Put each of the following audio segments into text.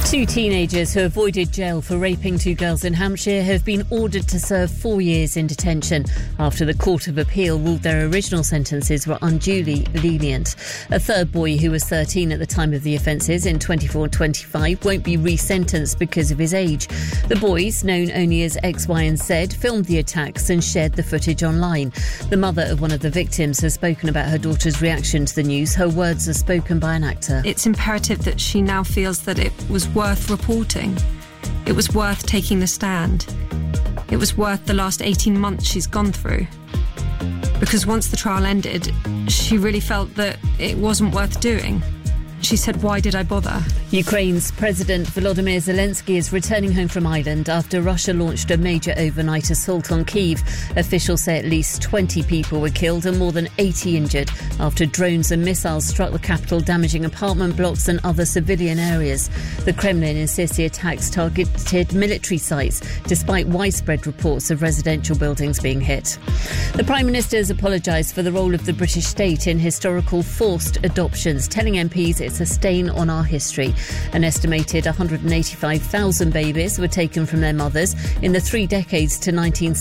Two teenagers who avoided jail for raping two girls in Hampshire have been ordered to serve 4 years in detention after the Court of Appeal ruled their original sentences were unduly lenient. A third boy, who was 13 at the time of the offences in 24 and 25, won't be resentenced because of his age. The boys, known only as X, Y and Z, filmed the attacks and shared the footage online. The mother of one of the victims has spoken about her daughter's reaction to the news. Her words are spoken by an actor. It's imperative that she now feels that it was worth reporting. It was worth taking the stand. It was worth the last 18 months she's gone through. Because once the trial ended, she really felt that it wasn't worth doing. She said, "Why did I bother?" Ukraine's President Volodymyr Zelensky is returning home from Ireland after Russia launched a major overnight assault on Kyiv. Officials say at least 20 people were killed and more than 80 injured after drones and missiles struck the capital, damaging apartment blocks and other civilian areas. The Kremlin insists the attacks targeted military sites, despite widespread reports of residential buildings being hit. The Prime Minister has apologised for the role of the British state in historical forced adoptions, telling MPs it's a stain on our history. An estimated 185,000 babies were taken from their mothers in the 3 decades to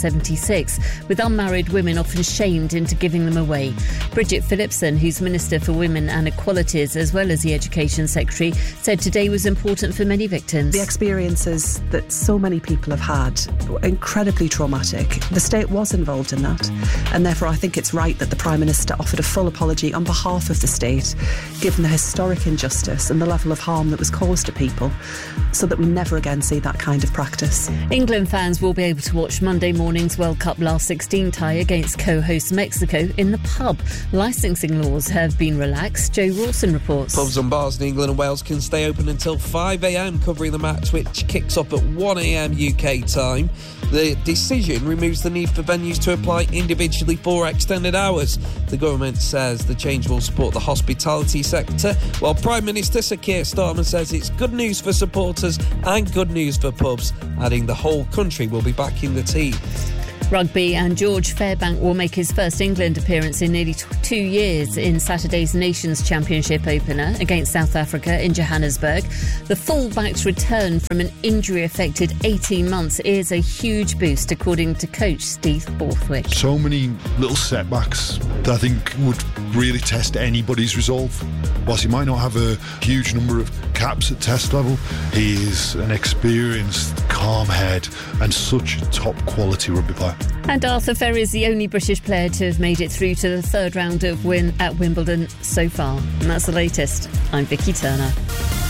1976, with unmarried women often shamed into giving them away. Bridget Phillipson, who's Minister for Women and Equalities as well as the Education Secretary, said today was important for many victims. The experiences that so many people have had were incredibly traumatic. The state was involved in that, and therefore I think it's right that the Prime Minister offered a full apology on behalf of the state, given the historic injustice and the level of harm that was caused to people, so that we never again see that kind of practice. England fans will be able to watch Monday morning's World Cup last 16 tie against co-host Mexico in the pub. Licensing laws have been relaxed. Joe Rawson reports. Pubs and bars in England and Wales can stay open until 5 a.m, covering the match, which kicks off at 1 a.m. UK time. The decision removes the need for venues to apply individually for extended hours. The government says the change will support the hospitality sector, while Prime Minister Sir Keir Starmer says it's good news for supporters and good news for pubs, adding the whole country will be backing the team. Rugby, and George Fairbank will make his first England appearance in nearly 2 years in Saturday's Nations Championship opener against South Africa in Johannesburg. The fullback's return from an injury-affected 18 months is a huge boost, according to coach Steve Borthwick. So many little setbacks that I think would really test anybody's resolve. Whilst he might not have a huge number of caps at test level, he is an experienced, calm head and such a top-quality rugby player. And Arthur Ferry is the only British player to have made it through to the third round of win at Wimbledon so far. And that's the latest. I'm Vicky Turner.